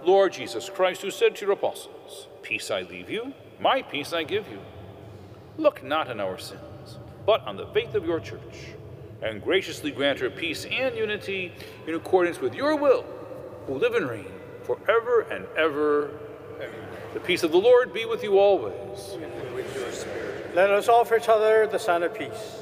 Lord Jesus Christ, who said to your apostles, "Peace I leave you, my peace I give you," look not on our sins, but on the faith of your church, and graciously grant her peace and unity in accordance with your will, who live and reign forever and ever. Amen. The peace of the Lord be with you always. With your spirit. Let us offer each other the sign of peace.